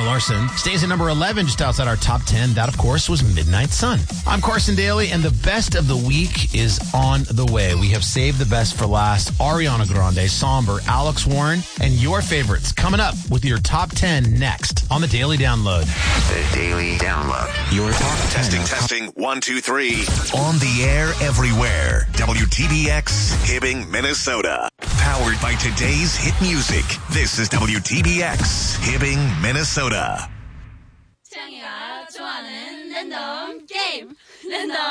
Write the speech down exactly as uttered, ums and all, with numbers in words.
Larson. Stays at number eleven, just outside our top ten. That, of course, was Midnight Sun. I'm Carson Daly, and the best of the week is on the way. We have saved the best for last. Ariana Grande, Somber, Alex Warren, and your favorites coming up with your top ten next on the Daily Download. The Daily Download. Your top Testing, testing. One, two, three. On the air everywhere. W T B X Hibbing, Minnesota. Powered by today's hit music. This is W T B X Hibbing, Minnesota. 창이가 좋아하는 랜덤 게임. 랜덤